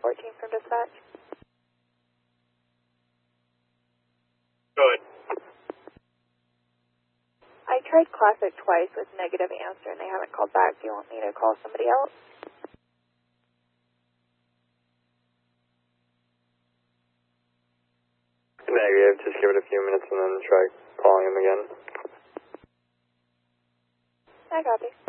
14 from dispatch. Good. I tried Classic twice with negative answer and they haven't called back. Do you want me to call somebody else? Negative. Just give it a few minutes and then try calling him again. I copy.